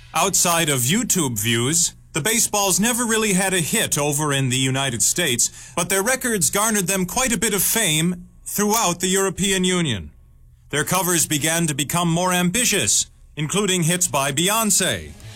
Outside of YouTube views, the Baseballs never really had a hit over in the United States, but their records garnered them quite a bit of fame throughout the European Union. Their covers began to become more ambitious, including hits by Beyoncé,